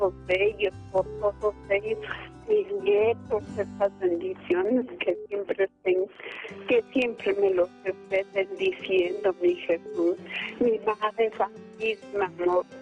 hijos de ellos, por todos ellos, mis nietos, esas bendiciones que siempre tengo, que siempre me los estés bendiciendo, mi Jesús. Mi Madre Santísima, amor,